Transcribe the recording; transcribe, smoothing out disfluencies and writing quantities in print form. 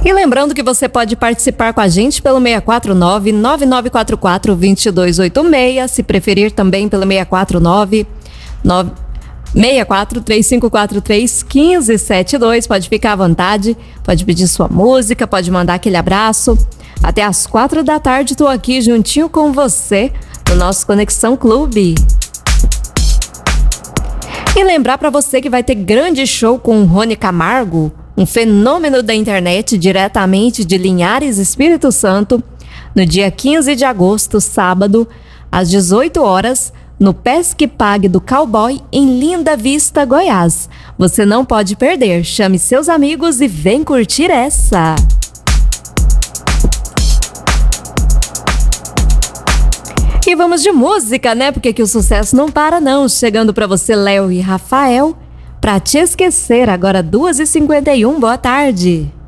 E lembrando que você pode participar com a gente pelo 649-9944-2286, se preferir também pelo 643-543-1572. Pode ficar à vontade, pode pedir sua música, pode mandar aquele abraço. Até às 4 da tarde estou aqui juntinho com você no nosso Conexão Clube. E lembrar para você que vai ter grande show com o Rony Camargo, um fenômeno da internet diretamente de Linhares, Espírito Santo, no dia 15 de agosto, sábado, às 18 horas, no Pesque Pague do Cowboy, em Linda Vista, Goiás. Você não pode perder. Chame seus amigos e vem curtir essa. E vamos de música, né? Porque que o sucesso não para, não. Chegando pra você, Léo e Rafael, Pra Te Esquecer, agora 2h51. Boa tarde.